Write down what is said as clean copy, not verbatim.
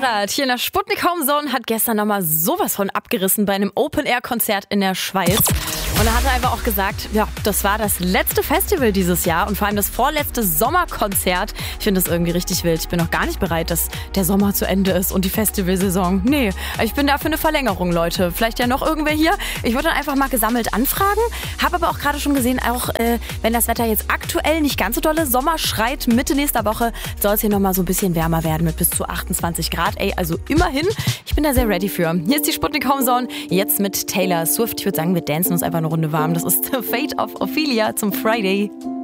Konzert hier in der Sputnik Homezone hat gestern nochmal sowas von abgerissen bei einem Open-Air-Konzert in der Schweiz. Und er hatte einfach auch gesagt, ja, das war das letzte Festival dieses Jahr und vor allem das vorletzte Sommerkonzert. Ich finde das irgendwie richtig wild. Ich bin noch gar nicht bereit, dass der Sommer zu Ende ist und die Festivalsaison. Nee, ich bin da für eine Verlängerung, Leute. Vielleicht ja noch irgendwer hier. Ich würde dann einfach mal gesammelt anfragen. Habe aber auch gerade schon gesehen, auch wenn das Wetter jetzt aktuell nicht ganz so dolle Sommer schreit, Mitte nächster Woche soll es hier nochmal so ein bisschen wärmer werden mit bis zu 28 Grad. Ey, also immerhin, ich bin da sehr ready für. Hier ist die Sputnik Homezone, jetzt mit Taylor Swift. Ich würde sagen, wir dancen uns einfach eine Runde warm. Das ist The Fate of Ophelia zum Friday.